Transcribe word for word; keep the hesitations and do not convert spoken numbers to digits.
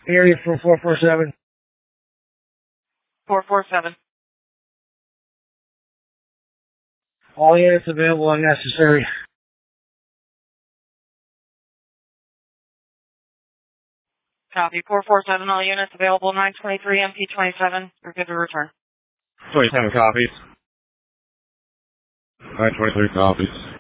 Area for four four seven. four four seven. All units available when necessary. Copy. four four seven, all units available. nine twenty-three M P twenty-seven. You're good to return. twenty-seven copies. nine twenty-three copies.